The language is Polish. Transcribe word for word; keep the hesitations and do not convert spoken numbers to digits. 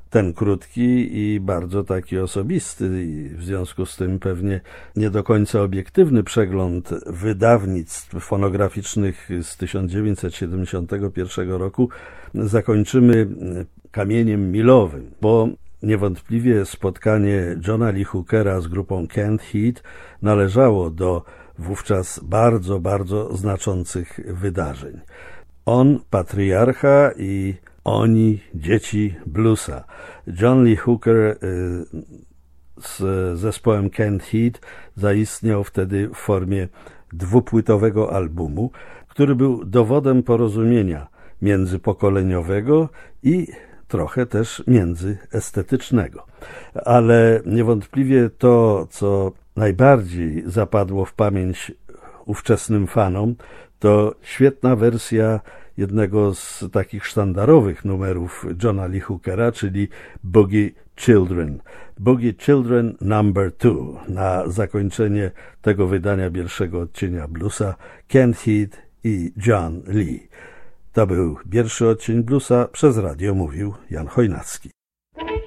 ten krótki i bardzo taki osobisty i w związku z tym pewnie nie do końca obiektywny przegląd wydawnictw fonograficznych z tysiąc dziewięćset siedemdziesiątego pierwszego roku zakończymy kamieniem milowym, bo niewątpliwie spotkanie Johna Lee Hookera z grupą Canned Heat należało do wówczas bardzo, bardzo znaczących wydarzeń. On, patriarcha, i oni, dzieci bluesa. John Lee Hooker z zespołem Canned Heat zaistniał wtedy w formie dwupłytowego albumu, który był dowodem porozumienia międzypokoleniowego i trochę też międzyestetycznego. Ale niewątpliwie to, co najbardziej zapadło w pamięć ówczesnym fanom, to świetna wersja jednego z takich sztandarowych numerów Johna Lee Hookera, czyli Boogie Children. Boogie Children number two. Na zakończenie tego wydania pierwszego odcienia bluesa Canned Heat i John Lee. To był pierwszy odcień bluesa, przez radio mówił Jan Chojnacki.